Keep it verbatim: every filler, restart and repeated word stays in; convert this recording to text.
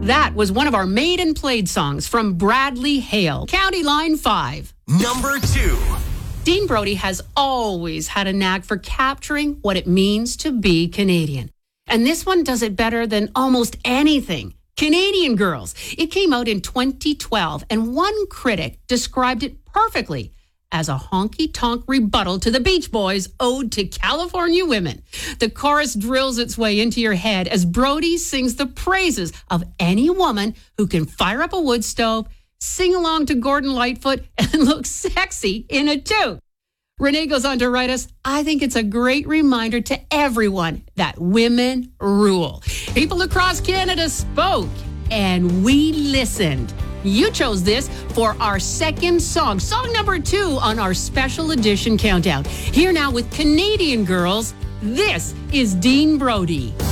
That was one of our made and played songs from Bradley Hale, County Line five. Number two. Dean Brody has always had a knack for capturing what it means to be Canadian. And this one does it better than almost anything. Canadian Girls. It came out in twenty twelve, and one critic described it perfectly as a honky-tonk rebuttal to the Beach Boys' Ode to California Women. The chorus drills its way into your head as Brody sings the praises of any woman who can fire up a wood stove, sing along to Gordon Lightfoot, and look sexy in it too. Renee goes on to write us, I think it's a great reminder to everyone that women rule. People across Canada spoke, and we listened. You chose this for our second song, song number two on our special edition countdown. Here now with Canadian Girls, this is Dean Brody.